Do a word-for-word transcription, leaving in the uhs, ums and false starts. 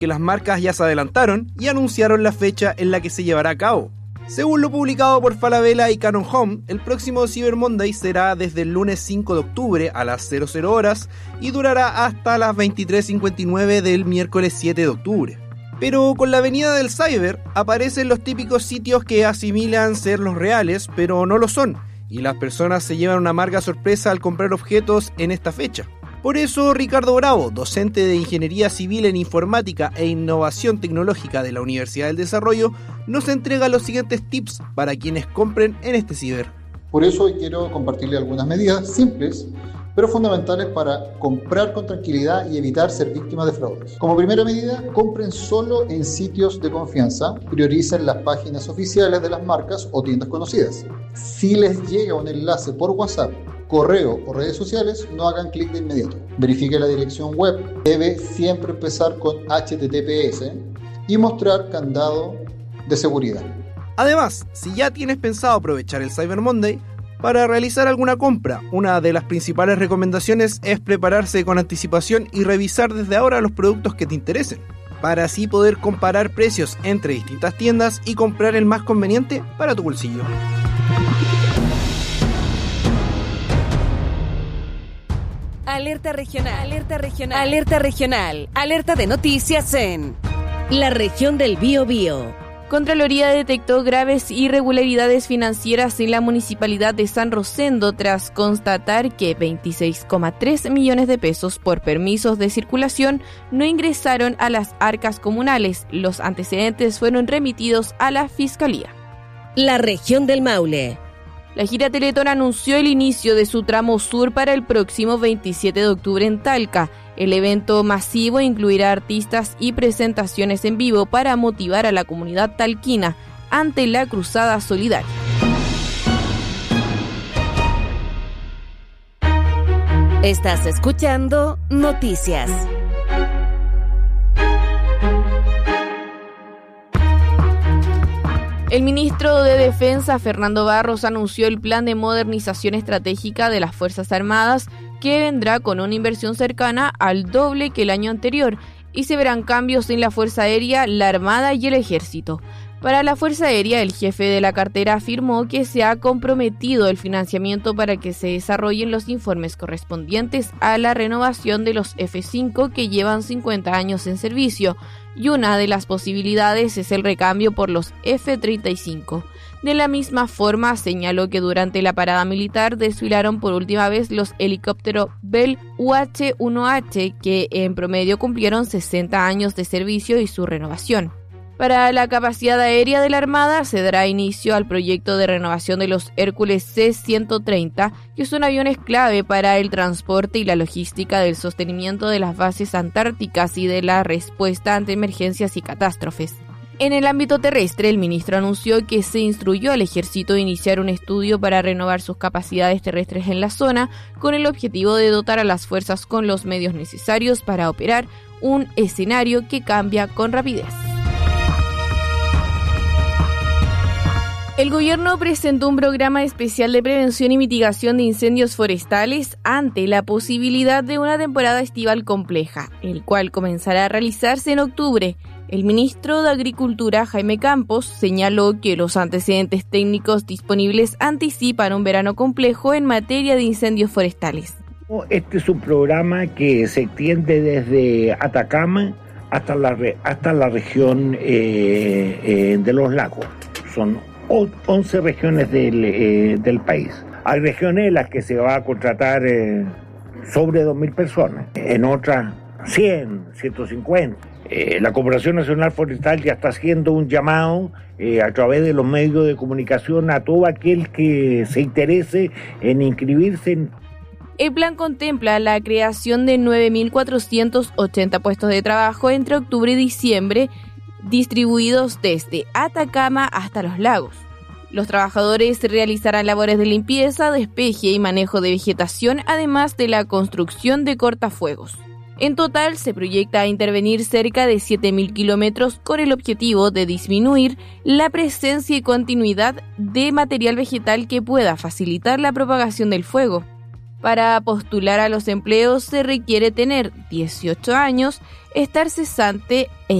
que las marcas ya se adelantaron y anunciaron la fecha en la que se llevará a cabo. Según lo publicado por Falabella y Canon Home, el próximo Cyber Monday será desde el lunes cinco de octubre a las cero cero horas y durará hasta las veintitrés cincuenta y nueve del miércoles siete de octubre. Pero con la venida del cyber aparecen los típicos sitios que asimilan ser los reales, pero no lo son, y las personas se llevan una amarga sorpresa al comprar objetos en esta fecha. Por eso, Ricardo Bravo, docente de Ingeniería Civil en Informática e Innovación Tecnológica de la Universidad del Desarrollo, nos entrega los siguientes tips para quienes compren en este ciber. Por eso hoy quiero compartirle algunas medidas simples, pero fundamentales para comprar con tranquilidad y evitar ser víctimas de fraudes. Como primera medida, compren solo en sitios de confianza, prioricen las páginas oficiales de las marcas o tiendas conocidas. Si les llega un enlace por WhatsApp, correo o redes sociales, no hagan clic de inmediato. Verifique la dirección web. Debe siempre empezar con H T T P S y mostrar candado de seguridad. Además, si ya tienes pensado aprovechar el Cyber Monday para realizar alguna compra, una de las principales recomendaciones es prepararse con anticipación y revisar desde ahora los productos que te interesen, para así poder comparar precios entre distintas tiendas y comprar el más conveniente para tu bolsillo. Alerta regional, alerta regional, alerta regional, alerta de noticias en la región del Biobío. Contraloría detectó graves irregularidades financieras en la municipalidad de San Rosendo tras constatar que veintiséis coma tres millones de pesos por permisos de circulación no ingresaron a las arcas comunales. Los antecedentes fueron remitidos a la Fiscalía. La región del Maule. La gira Teletón anunció el inicio de su tramo sur para el próximo veintisiete de octubre en Talca. El evento masivo incluirá artistas y presentaciones en vivo para motivar a la comunidad talquina ante la cruzada solidaria. Estás escuchando Noticias. El ministro de Defensa, Fernando Barros, anunció el plan de modernización estratégica de las Fuerzas Armadas, que vendrá con una inversión cercana al doble que el año anterior, y se verán cambios en la Fuerza Aérea, la Armada y el Ejército. Para la Fuerza Aérea, el jefe de la cartera afirmó que se ha comprometido el financiamiento para que se desarrollen los informes correspondientes a la renovación de los F cinco que llevan cincuenta años en servicio, y una de las posibilidades es el recambio por los F treinta y cinco. De la misma forma, señaló que durante la parada militar desfilaron por última vez los helicópteros Bell U H uno H, que en promedio cumplieron sesenta años de servicio y su renovación. Para la capacidad aérea de la Armada se dará inicio al proyecto de renovación de los Hércules C ciento treinta, que son aviones clave para el transporte y la logística del sostenimiento de las bases antárticas y de la respuesta ante emergencias y catástrofes. En el ámbito terrestre, el ministro anunció que se instruyó al Ejército a iniciar un estudio para renovar sus capacidades terrestres en la zona, con el objetivo de dotar a las fuerzas con los medios necesarios para operar un escenario que cambia con rapidez. El gobierno presentó un programa especial de prevención y mitigación de incendios forestales ante la posibilidad de una temporada estival compleja, el cual comenzará a realizarse en octubre. El ministro de Agricultura, Jaime Campos, señaló que los antecedentes técnicos disponibles anticipan un verano complejo en materia de incendios forestales. Este es un programa que se extiende desde Atacama hasta la, hasta la región eh, eh, de los lagos. Son once regiones del, eh, del país. Hay regiones en las que se va a contratar eh, sobre dos mil personas, en otras cien, ciento cincuenta. Eh, la Corporación Nacional Forestal ya está haciendo un llamado eh, a través de los medios de comunicación a todo aquel que se interese en inscribirse en... El plan contempla la creación de nueve mil cuatrocientos ochenta puestos de trabajo entre octubre y diciembre, distribuidos desde Atacama hasta los lagos. Los trabajadores realizarán labores de limpieza, despeje y manejo de vegetación, además de la construcción de cortafuegos. En total, se proyecta intervenir cerca de siete mil kilómetros con el objetivo de disminuir la presencia y continuidad de material vegetal que pueda facilitar la propagación del fuego. Para postular a los empleos se requiere tener dieciocho años, estar cesante e